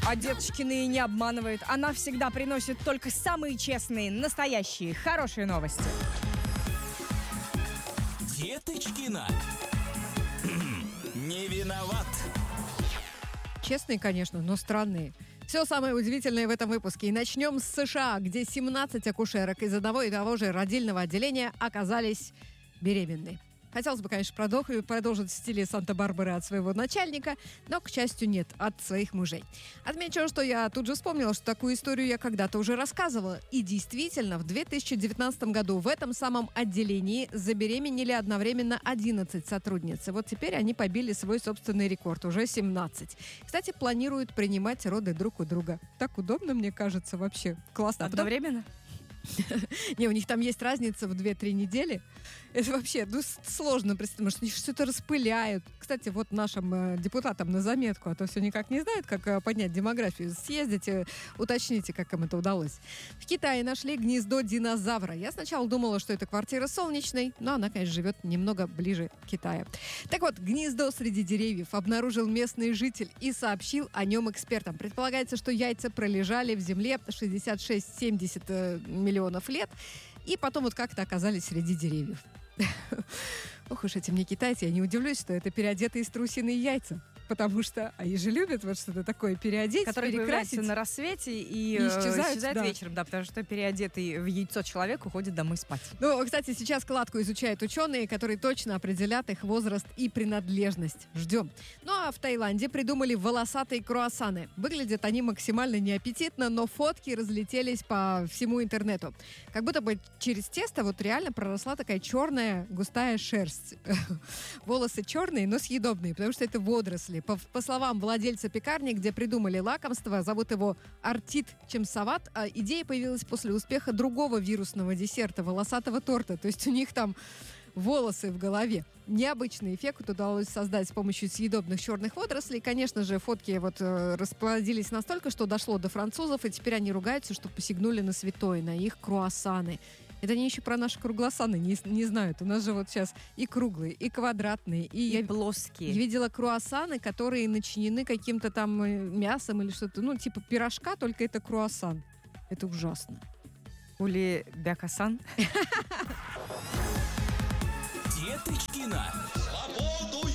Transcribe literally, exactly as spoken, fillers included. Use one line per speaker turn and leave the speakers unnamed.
А Деточкина и не обманывает. Она всегда приносит только самые честные, настоящие, хорошие новости.
Деточкина не виноват.
Честные, конечно, но странные. Все самое удивительное в этом выпуске. И начнем с США, где семнадцать акушерок из одного и того же родильного отделения оказались беременны. Хотелось бы, конечно, продолжить, продолжить в стиле Санта-Барбары от своего начальника, но, к счастью, нет, от своих мужей. Отмечу, что я тут же вспомнила, что такую историю я когда-то уже рассказывала. И действительно, в две тысячи девятнадцатом году в этом самом отделении забеременели одновременно одиннадцать сотрудниц. И вот теперь они побили свой собственный рекорд, уже семнадцать. Кстати, планируют принимать роды друг у друга. Так удобно, мне кажется, вообще. Классно.
Одновременно?
Не, у них там есть разница в две-три недели. Это вообще ну, сложно представить, что они что-то распыляют. Кстати, вот нашим э, депутатам на заметку, а то все никак не знают, как э, поднять демографию. Съездите, уточните, как им это удалось. В Китае нашли гнездо динозавра. Я сначала думала, что это квартира Солнечной, но она, конечно, живет немного ближе к Китаю. Так вот, гнездо среди деревьев обнаружил местный житель и сообщил о нем экспертам. Предполагается, что яйца пролежали в земле шестьдесят шесть - семьдесят миллионов лет, и потом вот как-то оказались среди деревьев. Ох уж эти мне китайцы, я не удивлюсь, что это переодетые страусиные яйца. Потому что они же любят вот что-то такое переодеть,
которые
перекрасить.
появляются на рассвете и,
и исчезают,
исчезают
да.
вечером, да, потому что переодетый в яйцо человек уходит домой спать.
Ну, кстати, сейчас кладку изучают ученые, которые точно определят их возраст и принадлежность. Ждем. Ну, а в Таиланде придумали волосатые круассаны. Выглядят они максимально неаппетитно, но фотки разлетелись по всему интернету. Как будто бы через тесто вот реально проросла такая черная густая шерсть. Волосы черные, но съедобные, потому что это водоросли. По, по словам владельца пекарни, где придумали лакомство, зовут его Артит Чемсават, а идея появилась после успеха другого вирусного десерта, волосатого торта. То есть у них там волосы в голове. Необычный эффект удалось создать с помощью съедобных черных водорослей. Конечно же, фотки вот э, расплодились настолько, что дошло до французов, и теперь они ругаются, что посягнули на святое, на их круассаны. Это они еще про наши круглосаны не, не знают. У нас же вот сейчас и круглые, и квадратные, и,
И
я,
плоские.
Я видела круассаны, которые начинены каким-то там э, мясом или что-то, ну, типа пирожка, только это круассан. Это ужасно.
Ули бякасан.
Деточкина.
Свободу